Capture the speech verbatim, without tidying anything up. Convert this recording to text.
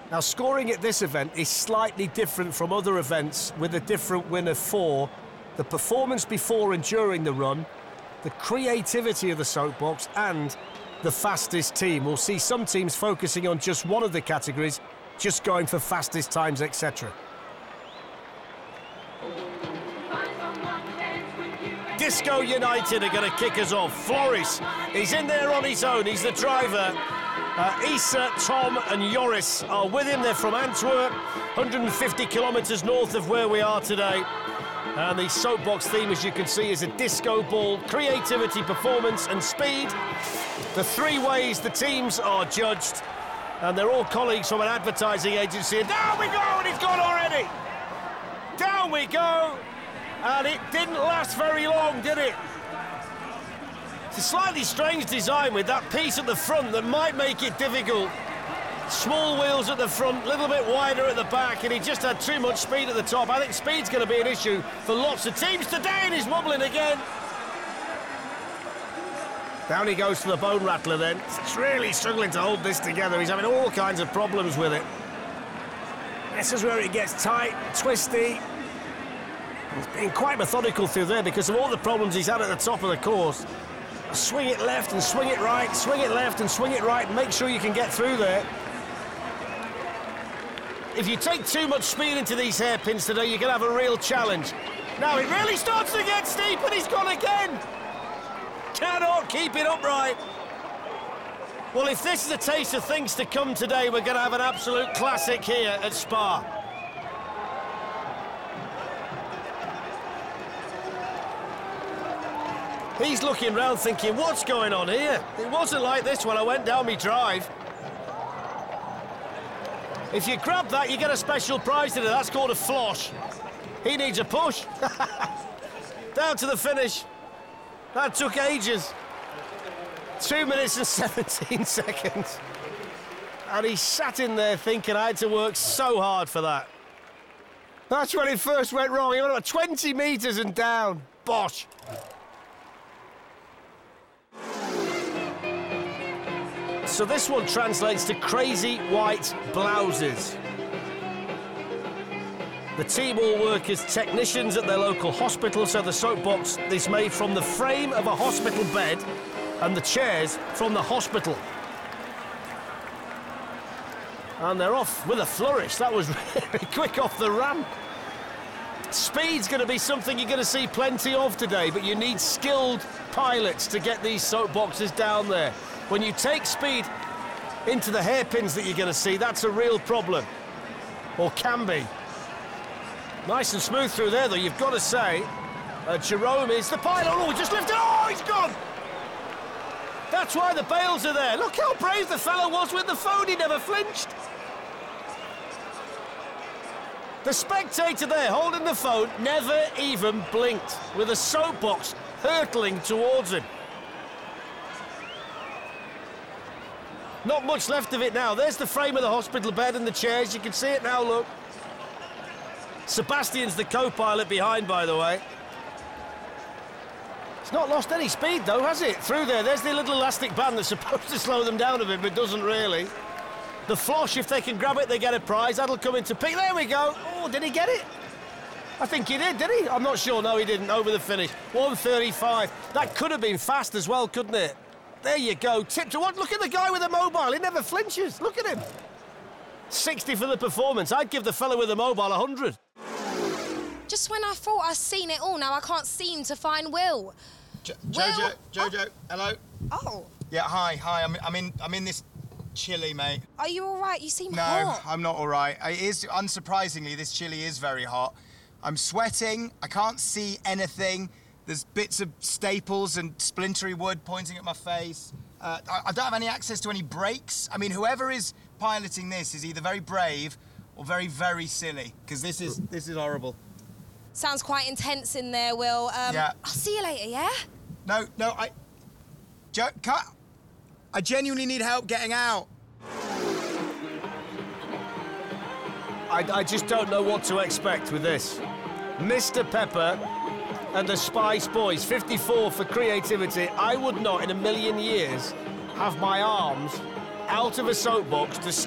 Now, scoring at this event is slightly different from other events, with a different winner for the performance before and during the run, the creativity of the soapbox, and the fastest team. We'll see some teams focusing on just one of the categories, just going for fastest times, et cetera. Disco United are going to kick us off. Floris, he's in there on his own. He's the driver. Uh, Issa, Tom and Joris are with him. They're from Antwerp, one hundred fifty kilometres north of where we are today. And the soapbox theme, as you can see, is a disco ball, creativity, performance and speed. The three ways the teams are judged. And they're all colleagues from an advertising agency. And down we go, and he's gone already. Down we go. And it didn't last very long, did it? It's a slightly strange design with that piece at the front that might make it difficult. Small wheels at the front, a little bit wider at the back, and he just had too much speed at the top. I think speed's going to be an issue for lots of teams today, and he's wobbling again. Down he goes to the bone rattler then. He's really struggling to hold this together. He's having all kinds of problems with it. This is where it gets tight, twisty. He's been quite methodical through there because of all the problems he's had at the top of the course. Swing it left and swing it right, swing it left and swing it right, and make sure you can get through there. If you take too much speed into these hairpins today, you're going to have a real challenge. Now it really starts to get steep, and he's gone again. Cannot keep it upright. Well, if this is a taste of things to come today, we're going to have an absolute classic here at Spa. He's looking round thinking, what's going on here? It wasn't like this when I went down my drive. If you grab that, you get a special prize today. That's called a flosh. He needs a push. Down to the finish. That took ages. Two minutes and seventeen seconds. And he sat in there thinking I had to work so hard for that. That's when it first went wrong. He went about twenty metres and down. Bosh. So this one translates to crazy white blouses. The team all work as technicians at their local hospital, so the soapbox is made from the frame of a hospital bed and the chairs from the hospital. And they're off with a flourish. That was really quick off the ramp. Speed's going to be something you're going to see plenty of today, but you need skilled pilots to get these soapboxes down there. When you take speed into the hairpins that you're going to see, that's a real problem. Or can be. Nice and smooth through there, though, you've got to say. Uh, Jerome is the pilot. Oh, he just lifted. Oh, he's gone! That's why the bails are there. Look how brave the fellow was with the phone. He never flinched. The spectator there holding the phone never even blinked, with a soapbox hurtling towards him. Not much left of it now. There's the frame of the hospital bed and the chairs. You can see it now, look. Sebastian's the co-pilot behind, by the way. It's not lost any speed, though, has it? Through there, there's the little elastic band that's supposed to slow them down a bit, but doesn't really. The flosh, if they can grab it, they get a prize. That'll come into pick. There we go. Oh, did he get it? I think he did, did he? I'm not sure. No, he didn't. Over the finish. one thirty-five. That could have been fast as well, couldn't it? There you go. Tip to what? Look at the guy with the mobile. He never flinches. Look at him. sixty for the performance. I'd give the fella with the mobile one hundred. Just when I thought I'd seen it all, now I can't seem to find Will. Jo Will? Jojo, Jojo, oh. Hello. Oh. Yeah, hi, hi. I'm, I'm in, I'm in this chilli, mate. Are you all right? You seem no, hot. No, I'm not all right. It is, unsurprisingly, this chilli is very hot. I'm sweating. I can't see anything. There's bits of staples and splintery wood pointing at my face. Uh, I, I don't have any access to any brakes. I mean, whoever is piloting this is either very brave or very, very silly, because this is, this is horrible. Sounds quite intense in there, Will. Um, yeah. I'll see you later, yeah? No, no, I... Jo, cut. I genuinely need help getting out. I, I just don't know what to expect with this. Mister Pepper and the Spice Boys, fifty-four for creativity. I would not, in a million years, have my arms out of a soapbox to